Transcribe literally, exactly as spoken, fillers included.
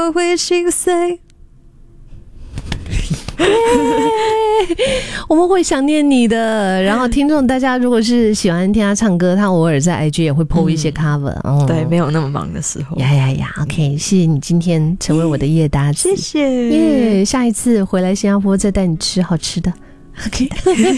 我会心碎。 我们会想念你的。然后听众大家如果是喜欢听他唱歌，他偶尔在 I G 也会 po 一些 cover、嗯哦、对，没有那么忙的时候。 呀呀呀 OK， 谢谢你今天成为我的夜搭子， 谢谢耶、yeah, 下一次回来新加坡再带你吃好吃的。OK